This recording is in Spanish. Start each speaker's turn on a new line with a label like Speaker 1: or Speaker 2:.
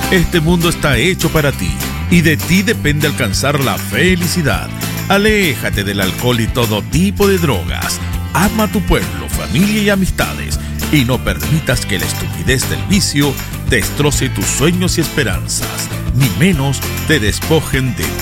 Speaker 1: Este mundo está hecho para ti y de ti depende alcanzar la felicidad. Aléjate del alcohol y todo tipo de drogas. Ama a tu pueblo, familia y amistades y no permitas que la estupidez del vicio destroce tus sueños y esperanzas, ni menos te despojen de